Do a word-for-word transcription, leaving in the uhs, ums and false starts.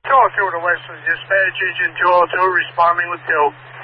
two oh two to Westland, dispatch agent two oh two responding with two.